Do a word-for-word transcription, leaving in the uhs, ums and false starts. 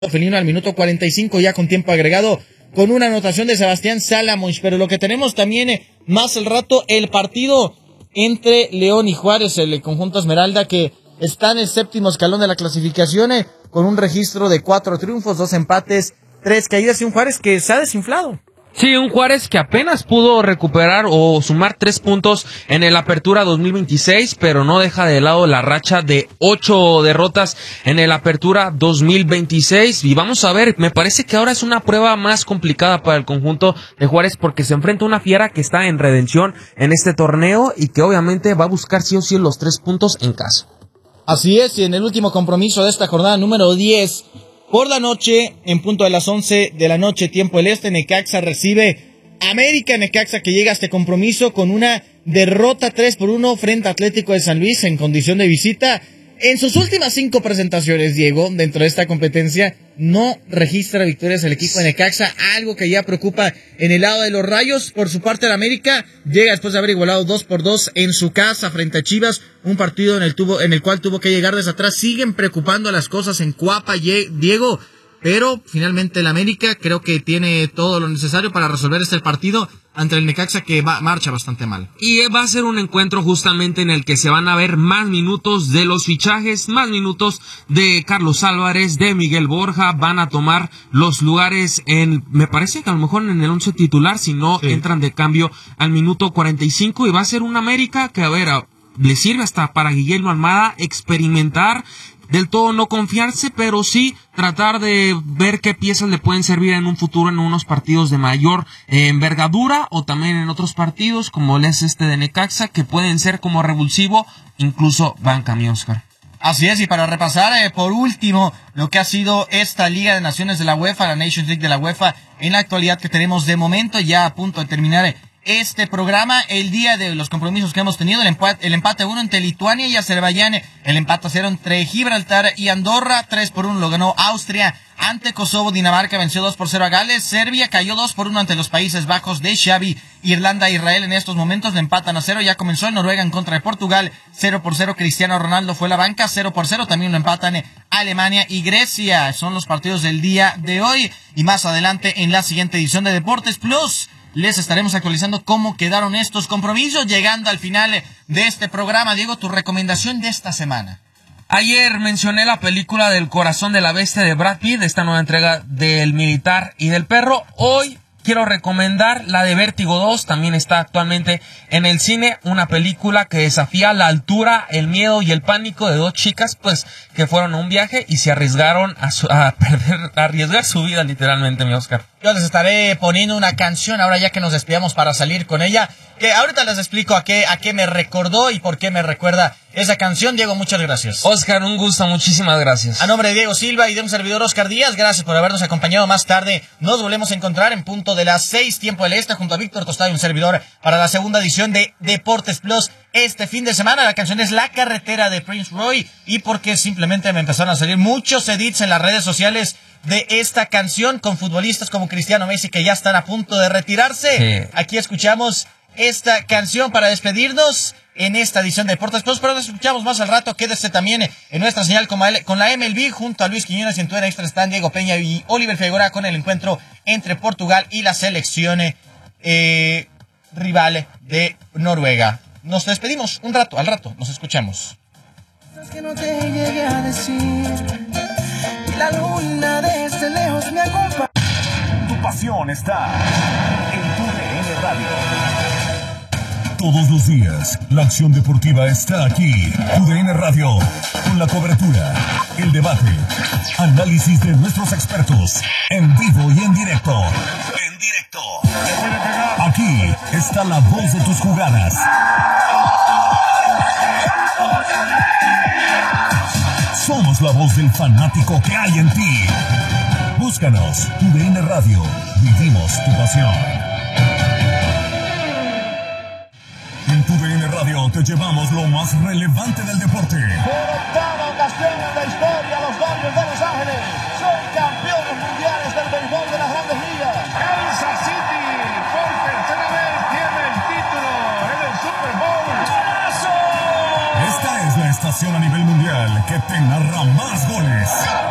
felino al minuto cuarenta y cinco ya con tiempo agregado con una anotación de Sebastián Salamoich. Pero lo que tenemos también eh, más al rato, el partido entre León y Juárez, el conjunto Esmeralda que está en el séptimo escalón de la clasificación eh, con un registro de cuatro triunfos, dos empates, tres caídas y un Juárez que se ha desinflado. Sí, un Juárez que apenas pudo recuperar o sumar tres puntos en el Apertura dos mil veintiséis, pero no deja de lado la racha de ocho derrotas en el Apertura dos mil veintiséis. Y vamos a ver, me parece que ahora es una prueba más complicada para el conjunto de Juárez porque se enfrenta a una fiera que está en redención en este torneo y que obviamente va a buscar sí o sí los tres puntos en casa. Así es, y en el último compromiso de esta jornada número diez... por la noche, en punto de las once de la noche, tiempo del este, Necaxa recibe América. Necaxa que llega a este compromiso con una derrota tres por uno frente a Atlético de San Luis en condición de visita. En sus últimas cinco presentaciones, Diego, dentro de esta competencia, no registra victorias el equipo de Necaxa, algo que ya preocupa en el lado de los Rayos. Por su parte, el América llega después de haber igualado dos por dos en su casa frente a Chivas, un partido en el, tuvo, en el cual tuvo que llegar desde atrás. Siguen preocupando las cosas en Cuapa, Diego, pero finalmente el América creo que tiene todo lo necesario para resolver este partido ante el Necaxa que va, marcha bastante mal. Y va a ser un encuentro justamente en el que se van a ver más minutos de los fichajes, más minutos de Carlos Álvarez, de Miguel Borja, van a tomar los lugares en, me parece que a lo mejor en el once titular, si no sí. entran de cambio al minuto cuarenta y cinco, y va a ser un América que a ver, a, le sirve hasta para Guillermo Almada experimentar, del todo no confiarse, pero sí tratar de ver qué piezas le pueden servir en un futuro en unos partidos de mayor eh, envergadura o también en otros partidos como es este de Necaxa que pueden ser como revulsivo, incluso banca, mi Oscar. Así es, y para repasar eh, por último lo que ha sido esta Liga de Naciones de la UEFA, la Nations League de la UEFA, en la actualidad que tenemos de momento, ya a punto de terminar eh, este programa, el día de los compromisos que hemos tenido, el empate, el empate uno entre Lituania y Azerbaiyán, el empate a cero entre Gibraltar y Andorra, tres por uno lo ganó Austria ante Kosovo, Dinamarca venció dos por cero a Gales, Serbia cayó dos por uno ante los Países Bajos de Xavi, Irlanda e Israel en estos momentos le empatan a cero, ya comenzó el Noruega en contra de Portugal, cero por cero, Cristiano Ronaldo fue la banca, cero por cero, también lo empatan Alemania y Grecia, son los partidos del día de hoy, y más adelante en la siguiente edición de Deportes Plus, les estaremos actualizando cómo quedaron estos compromisos, llegando al final de este programa. Diego, tu recomendación de esta semana. Ayer mencioné la película del Corazón de la Bestia de Brad Pitt, esta nueva entrega del Militar y del Perro. Hoy quiero recomendar la de Vértigo dos, también está actualmente en el cine, una película que desafía la altura, el miedo y el pánico de dos chicas, pues, que fueron a un viaje y se arriesgaron a, su, a perder, a arriesgar su vida literalmente, mi Oscar. Yo les estaré poniendo una canción ahora ya que nos despidamos para salir con ella, que ahorita les explico a qué, a qué me recordó y por qué me recuerda esa canción. Diego, muchas gracias. Oscar, un gusto, muchísimas gracias. A nombre de Diego Silva y de un servidor Oscar Díaz, gracias por habernos acompañado. Más tarde nos volvemos a encontrar en punto de las seis, tiempo del este, junto a Víctor Tostado y un servidor para la segunda edición de Deportes Plus. Este fin de semana la canción es La Carretera de Prince Roy, y porque simplemente me empezaron a salir muchos edits en las redes sociales de esta canción con futbolistas como Cristiano Messi que ya están a punto de retirarse. Sí. Aquí escuchamos esta canción para despedirnos en esta edición de Deportes Plus, pero nos escuchamos más al rato. Quédese también en nuestra señal con la M L B junto a Luis Quiñones, y en Twitter Extra están Diego Peña y Oliver Figueroa con el encuentro entre Portugal y la selección eh, rival de Noruega. Nos despedimos un rato, al rato nos escuchamos. Que no te llegué a decir, y la luna desde lejos me acompaña. Tu pasión está en tu D N Radio. Todos los días, la acción deportiva está aquí. Tu D N Radio, con la cobertura, el debate, análisis de nuestros expertos, en vivo y en directo. En directo. Aquí está la voz de tus jugadas. Somos la voz del fanático que hay en ti. Búscanos, Tu D N Radio. Vivimos tu pasión. En Tu D N Radio te llevamos lo más relevante del deporte. Por octava ocasión en la historia, los Dodgers de Los Ángeles son campeones mundiales del béisbol de las Grandes Ligas. Kansas City por tercera vez tiene el título en el Super Bowl. Esta es la estación a nivel mundial que te narra más goles,